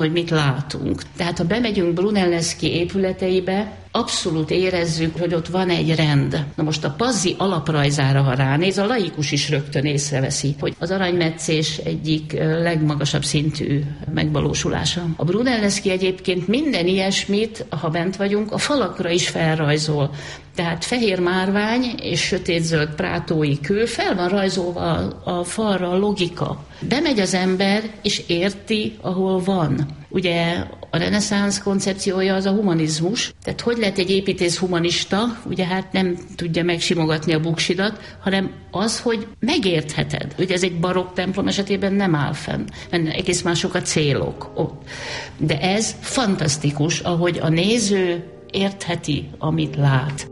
hogy mit látunk. Tehát ha bemegyünk Brunelleschi épületeibe, abszolút érezzük, hogy ott van egy rend. Na most a Pazzi alaprajzára, ha ránéz, a laikus is rögtön észreveszi, hogy az aranymetszés egyik legmagasabb szintű megvalósulása. A Brunelleschi egyébként minden ilyesmit, ha bent vagyunk, a falakra is felrajzol. Tehát fehér márvány és sötétzöld prátói kő, fel van rajzolva a falra a logika. Bemegy az ember, és érti, ahol van. Ugye a reneszánsz koncepciója az a humanizmus, tehát hogy lehet egy építész humanista, ugye hát nem tudja megsimogatni a buksidat, hanem az, hogy megértheted. Ugye ez egy barokk templom esetében nem áll fenn, mert egész mások a célok ott. De ez fantasztikus, ahogy a néző értheti, amit lát.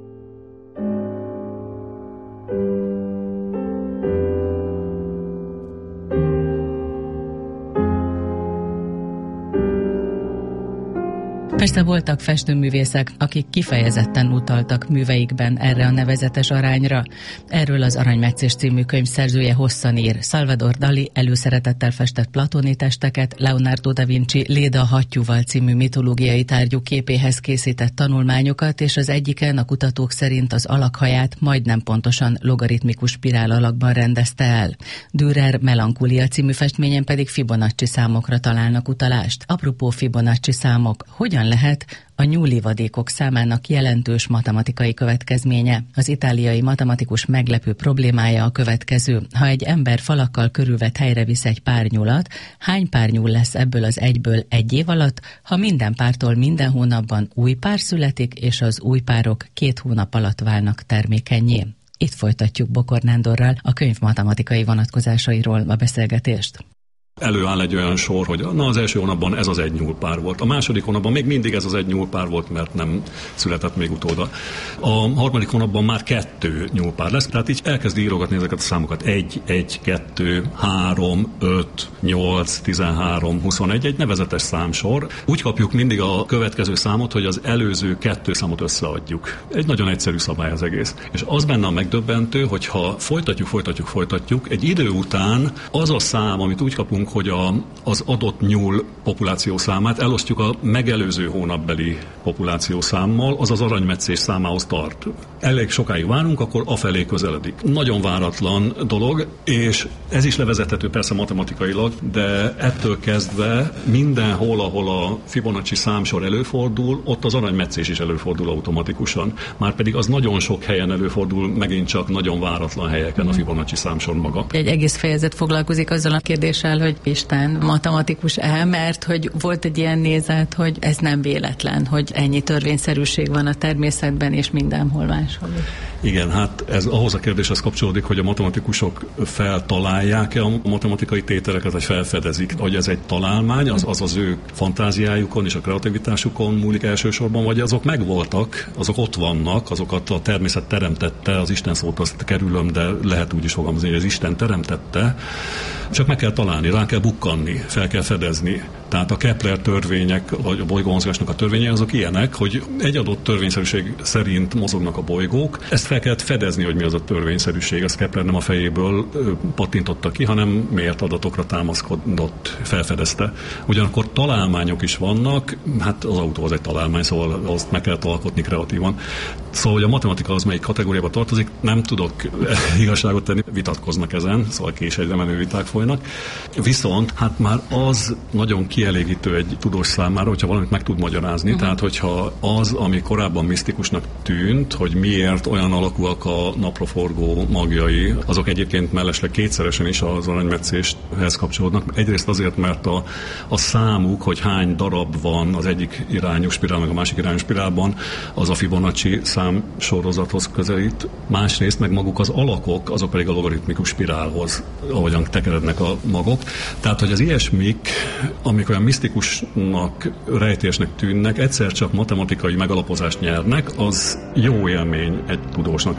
Persze voltak festőművészek, akik kifejezetten utaltak műveikben erre a nevezetes arányra. Erről az Aranymetszés című könyv szerzője hosszan ír. Salvador Dali előszeretettel festett platóni testeket, Leonardo da Vinci Léda hattyúval című mitológiai tárgyú képéhez készített tanulmányokat, és az egyiken a kutatók szerint az alakhaját majdnem pontosan logaritmikus spirál alakban rendezte el. Dürer Melankólia című festményen pedig Fibonacci számokra találnak utalást. Apropó Fibonacci számok, hogyan lehet a nyúlivadékok számának jelentős matematikai következménye? Az itáliai matematikus meglepő problémája a következő. Ha egy ember falakkal körülvett helyre visz egy pár nyulat, hány pár nyúl lesz ebből az egyből egy év alatt, ha minden pártól minden hónapban új pár születik, és az új párok 2 hónap alatt válnak termékennyé? Itt folytatjuk Bokor Nándorral a könyv matematikai vonatkozásairól a beszélgetést. Előáll egy olyan sor, hogy az első hónapban ez az egy nyúlpár volt. A második hónapban még mindig ez az egy nyúlpár volt, mert nem született még utóda. A harmadik hónapban már 2 nyúlpár lesz, tehát így elkezdi írogatni ezeket a számokat. 1, 1, 2, 3, 5, 8, 13, 21, egy nevezetes számsor. Úgy kapjuk mindig a következő számot, hogy az előző 2 számot összeadjuk. Egy nagyon egyszerű szabály az egész. És az benne a megdöbbentő, hogyha folytatjuk, egy idő után az a szám, amit úgy kapunk, hogy az adott nyúl populáció számát elosztjuk a megelőző hónapbeli populáció számmal, az az aranymetszés számához tart. Elég sokáig várunk, akkor afelé közeledik. Nagyon váratlan dolog, és ez is levezethető persze matematikailag, de ettől kezdve mindenhol, ahol a Fibonacci számsor előfordul, ott az aranymetszés is előfordul automatikusan. Márpedig az nagyon sok helyen előfordul, megint csak nagyon váratlan helyeken a Fibonacci számsor maga. Egy egész fejezet foglalkozik azzal a kérdéssel, hogy Isten matematikus-e, mert hogy volt egy ilyen nézet, hogy ez nem véletlen, hogy ennyi törvényszerűség van a természetben és mindenhol máshol. Igen, hát ez ahhoz a kérdéshez kapcsolódik, hogy a matematikusok feltalálják-e a matematikai tételeket, vagy felfedezik, hogy ez egy találmány, az ő fantáziájukon és a kreativitásukon múlik elsősorban, vagy azok megvoltak, azok ott vannak, azokat a természet teremtette, az Isten szót azt kerülöm, de lehet úgy is fogalmazni, hogy az Isten teremtette, csak meg kell találni, rá kell bukkanni, fel kell fedezni. Tehát a Kepler törvények, vagy a bolygómozgásnak a törvényei azok ilyenek, hogy egy adott törvényszerűség szerint mozognak a bolygók. Ezt fel kell fedezni, hogy mi az a törvényszerűség. Ezt Kepler nem a fejéből pattintotta ki, hanem mért adatokra támaszkodott, felfedezte. Ugyanakkor találmányok is vannak, hát az autó az egy találmány, szóval azt meg kell alkotni kreatívan. Szóval, hogy a matematika az melyik kategóriába tartozik, nem tudok igazságot tenni, vitatkoznak ezen, szóval később menő viták folynak. Viszont hát már az nagyon kielégítő egy tudós számára, hogyha valamit meg tud magyarázni, tehát hogyha az, ami korábban misztikusnak tűnt, hogy miért olyan alakúak a napraforgó magjai, azok egyébként mellesleg kétszeresen is az aranymetszéshez kapcsolódnak. Egyrészt azért, mert a számuk, hogy hány darab van az egyik irányú spirál, meg a másik irányú spirálban, az a Fibonacci számsorozathoz közelít. Másrészt meg maguk az alakok, azok pedig a logaritmikus spirálhoz, ahogyan tekerednek a magok. Tehát, hogy az ilyesmik, amik olyan misztikusnak, rejtésnek tűnnek, egyszer csak matematikai megalapozást nyernek, az jó élmény egy tudósnak.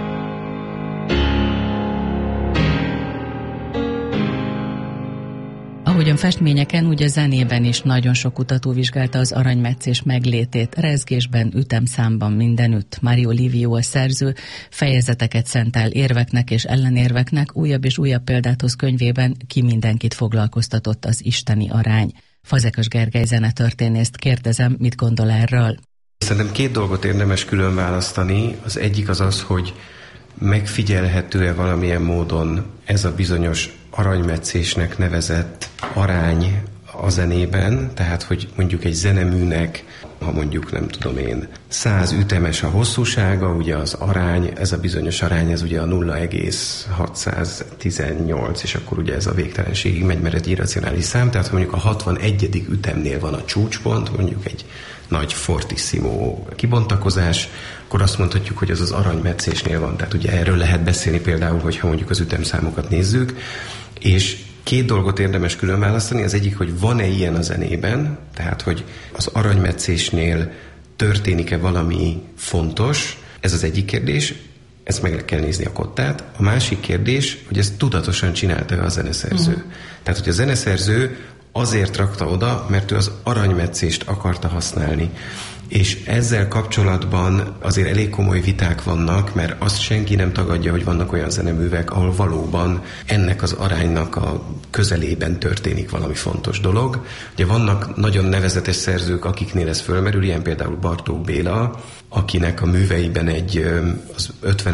Ahogyan festményeken, úgy a zenében is nagyon sok kutató vizsgálta az aranymetszés meglétét, rezgésben, ütemszámban, mindenütt. Mario Livio a szerző fejezeteket szentel érveknek és ellenérveknek, újabb és újabb példát hoz könyvében, ki mindenkit foglalkoztatott az isteni arány. Fazekas Gergely zenetörténészt kérdezem, mit gondol erről. Szerintem két dolgot érdemes külön választani. Az egyik az, hogy megfigyelhető-e valamilyen módon ez a bizonyos aranymetszésnek nevezett arány a zenében, tehát hogy mondjuk egy zeneműnek, ha mondjuk nem tudom én, 100 ütemes a hosszúsága, ugye az arány, ez a bizonyos arány, ez ugye a 0,618, és akkor ugye ez a végtelenségig megy, mert egy irracionális szám, tehát mondjuk a 61. ütemnél van a csúcspont, mondjuk egy nagy fortissimo kibontakozás, akkor azt mondhatjuk, hogy ez az aranymetszésnél van. Tehát ugye erről lehet beszélni például, hogyha mondjuk az ütemszámokat nézzük, és két dolgot érdemes külön választani. Az egyik, hogy van-e ilyen a zenében, tehát hogy az aranymetszésnél történik-e valami fontos, ez az egyik kérdés, ezt meg kell nézni a kottát. A másik kérdés, hogy ezt tudatosan csinálta a zeneszerző. Tehát, hogy a zeneszerző azért rakta oda, mert ő az aranymetszést akarta használni. És ezzel kapcsolatban azért elég komoly viták vannak, mert azt senki nem tagadja, hogy vannak olyan zeneművek, ahol valóban ennek az aránynak a közelében történik valami fontos dolog. Ugye vannak nagyon nevezetes szerzők, akiknél ez fölmerül, ilyen például Bartók Béla, akinek a műveiben az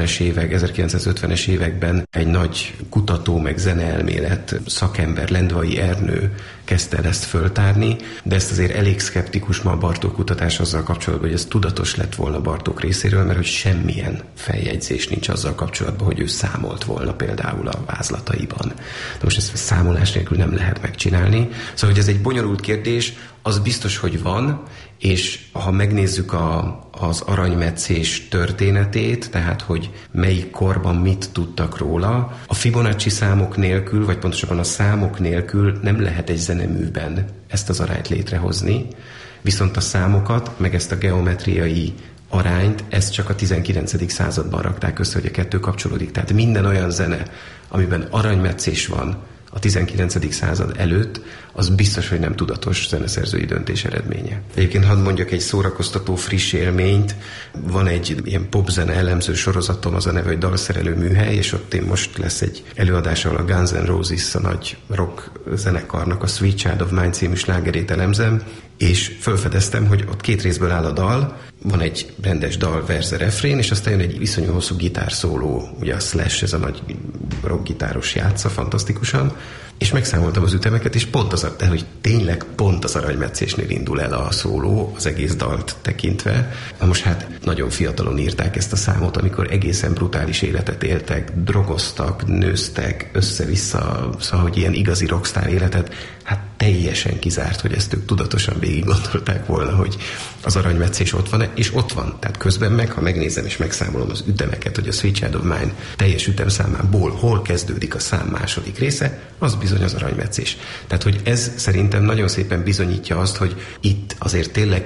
1950-es években egy nagy kutató, meg zeneelmélet szakember, Lendvai Ernő kezdte el ezt föltárni, de ezt azért elég szkeptikus ma a Bartók kutatás azzal kapcsolatban, hogy ez tudatos lett volna Bartók részéről, mert hogy semmilyen feljegyzés nincs azzal kapcsolatban, hogy ő számolt volna például a vázlataiban. De most ezt számolás nélkül nem lehet megcsinálni. Szóval, hogy ez egy bonyolult kérdés, az biztos, hogy van, és ha megnézzük az aranymetszés történetét, tehát hogy melyik korban mit tudtak róla, a Fibonacci számok nélkül, vagy pontosabban a számok nélkül nem lehet egy zeneműben ezt az arányt létrehozni, viszont a számokat, meg ezt a geometriai arányt, ezt csak a 19. században rakták össze, hogy a kettő kapcsolódik. Tehát minden olyan zene, amiben aranymetszés van a 19. század előtt, az biztos, hogy nem tudatos zeneszerzői döntés eredménye. Egyébként hadd mondjak egy szórakoztató friss élményt. Van egy ilyen popzene elemző sorozatom, az a neve, hogy Dalszerelő műhely, és ott én most lesz egy előadás, ahol a Guns N' Roses, a nagy rock zenekarnak a Sweet Child of Mine című slágerét elemzem, és felfedeztem, hogy ott két részből áll a dal, van egy rendes dal, verze, refrén, és aztán jön egy viszonyú hosszú gitárszóló, ugye a Slash, ez a nagy rockgitáros játsza fantasztikusan, és megszámoltam az ütemeket, és pont az, hogy tényleg pont az aranymetszésnél indul el a szóló, az egész dalt tekintve. Na most hát nagyon fiatalon írták ezt a számot, amikor egészen brutális életet éltek, drogoztak, nőztek, össze-vissza, szóval, hogy ilyen igazi rockstar életet, hát teljesen kizárt, hogy ezt ők tudatosan végig gondolták volna, hogy az aranymetszés ott van-e, és ott van. Tehát közben meg, ha megnézem és megszámolom az ütemeket, hogy a Sweet Child of Mine teljes ütemszámából hol kezdődik a szám második része, az bizony az aranymetszés. Tehát, hogy ez szerintem nagyon szépen bizonyítja azt, hogy itt azért tényleg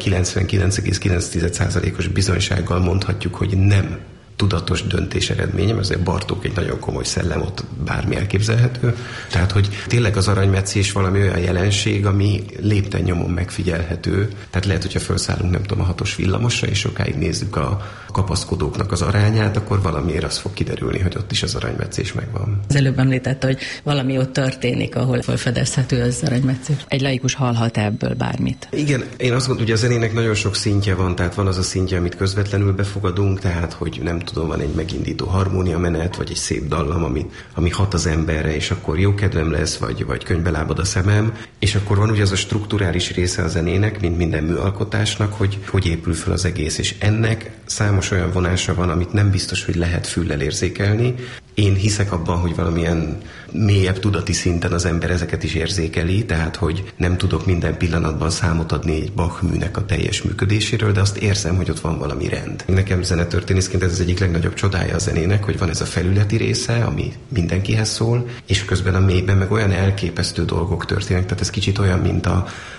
99,9%-os bizonysággal mondhatjuk, hogy nem tudatos döntés eredménye, mert azért Bartók egy nagyon komoly szellem, ott bármi elképzelhető. Tehát, hogy tényleg az aranymetszés valami olyan jelenség, ami lépten nyomon megfigyelhető. Tehát lehet, hogyha felszállunk, nem tudom, a 6-os villamosra, és sokáig nézzük a kapaszkodóknak az arányát, akkor valamiért az fog kiderülni, hogy ott is az aranymetszés megvan. Az előbb említette, hogy valami ott történik, ahol felfedezhető az aranymetszés. Egy laikus hallhat ebből bármit. Igen, én azt gondolom, hogy a zenének nagyon sok szintje van, tehát van az a szintje, amit közvetlenül befogadunk, tehát hogy nem tudom, van egy megindító harmóniamenet, vagy egy szép dallam, ami hat az emberre, és akkor jó kedvem lesz, vagy könyvbe lábad a szemem, és akkor van ugye az a strukturális része a zenének, mint minden műalkotásnak, hogy épül fel az egész, és ennek számos olyan vonása van, amit nem biztos, hogy lehet füllel érzékelni. Én hiszek abban, hogy valamilyen mélyebb tudati szinten az ember ezeket is érzékeli, tehát hogy nem tudok minden pillanatban számot adni egy Bach műnek a teljes működéséről, de azt érzem, hogy ott van valami rend. Nekem zenetörténészként ez az egyik legnagyobb csodája a zenének, hogy van ez a felületi része, ami mindenkihez szól, és közben a mélyben meg olyan elképesztő dolgok történnek, tehát ez kicsit olyan, mint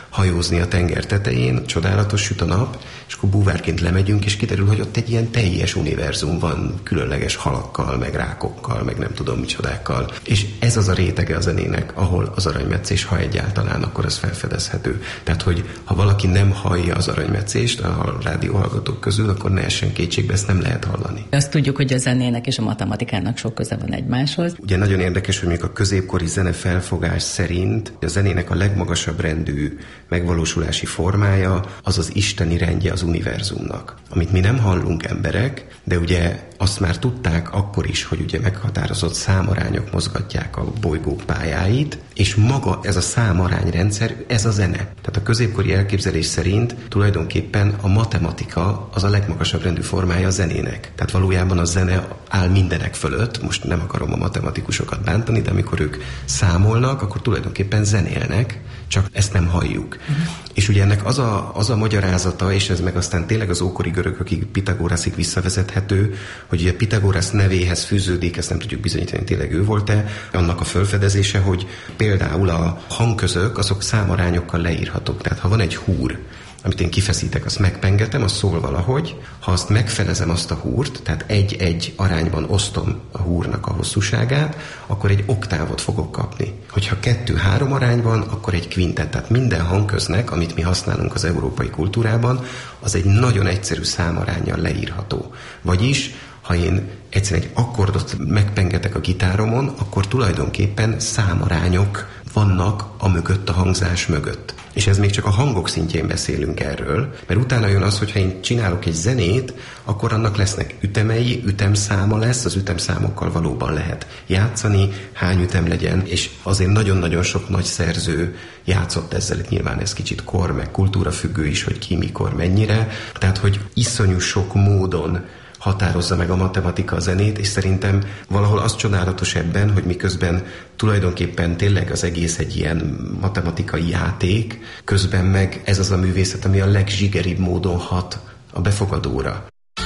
hajózni a tenger tetején, csodálatos, süt a nap, és akkor búvárként lemegyünk, és kiderül, hogy ott egy ilyen teljes univerzum van, különleges halakkal, meg rákokkal, meg nem tudom micsodákkal. És ez az a rétege a zenének, ahol az aranymetszés, ha egyáltalán, akkor az felfedezhető. Tehát, hogy ha valaki nem hallja az aranymetszést a rádióhallgatók közül, akkor ne essen kétségbe, ezt nem lehet hallani. Azt tudjuk, hogy a zenének és a matematikának sok köze van egymáshoz. Ugye nagyon érdekes, hogy mondjuk a középkori zenefelfogás szerint a zenének a legmagasabb rendű megvalósulási formája az az isteni rendje az univerzumnak. Amit mi nem hallunk emberek, de ugye azt már tudták akkor is, hogy ugye meghatározott számarányok mozgatják a bolygók pályáit, és maga ez a számarányrendszer, ez a zene. Tehát a középkori elképzelés szerint tulajdonképpen a matematika az a legmagasabb rendű formája a zenének. Tehát valójában a zene áll mindenek fölött, most nem akarom a matematikusokat bántani, de amikor ők számolnak, akkor tulajdonképpen zenélnek, csak ezt nem halljuk. És ugye ennek az a magyarázata, és ez meg aztán tényleg az ókori görögökig, Pitagóraszig visszavezethető, hogy ugye Pitagórasz nevéhez fűződik, ezt nem tudjuk bizonyítani, tényleg ő volt-e, annak a felfedezése, hogy például a hangközök, azok számarányokkal leírhatók. Tehát ha van egy húr, amit én kifeszítek, azt megpengetem, az szól valahogy. Ha azt megfelezem azt a húrt, tehát 1-1 arányban osztom a húrnak a hosszúságát, akkor egy oktávot fogok kapni. Hogyha 2-3 arányban, akkor egy kvintet. Tehát minden hangköznek, amit mi használunk az európai kultúrában, az egy nagyon egyszerű számaránnyal leírható. Vagyis, ha én egyszerűen egy akkordot megpengetek a gitáromon, akkor tulajdonképpen számarányok vannak a mögött, a hangzás mögött. És ez még csak a hangok szintjén beszélünk erről, mert utána jön az, hogy ha én csinálok egy zenét, akkor annak lesznek ütemei, ütemszáma lesz, az ütemszámokkal valóban lehet játszani, hány ütem legyen, és azért nagyon-nagyon sok nagy szerző játszott ezzel, nyilván ez kicsit kor, meg kultúra függő is, hogy ki, mikor, mennyire, tehát hogy iszonyú sok módon határozza meg a matematika a zenét, és szerintem valahol az csodálatos ebben, hogy miközben tulajdonképpen tényleg az egész egy ilyen matematikai játék, közben meg ez az a művészet, ami a legzsigeribb módon hat a befogadóra.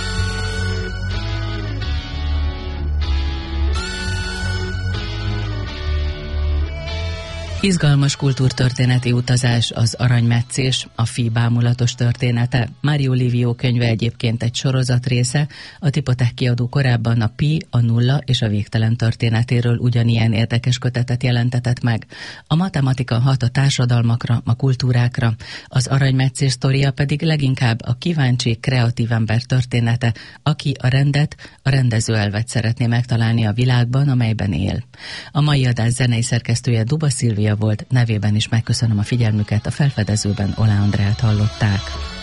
Izgalmas kultúrtörténeti utazás az aranymetszés, a fi bámulatos története. Mario Livio könyve egyébként egy sorozat része, a Tipotech kiadó korábban a pi, a nulla és a végtelen történetéről ugyanilyen érdekes kötetet jelentetett meg. A matematika hat a társadalmakra, a kultúrákra, az aranymetszés sztoria pedig leginkább a kíváncsi, kreatív ember története, aki a rendet, a rendező elvet szeretné megtalálni a világban, amelyben él. A mai adás zenei szerkesztője Duba Szilvia volt, nevében is megköszönöm a figyelmüket, a felfedezőben Olá Andrát hallották.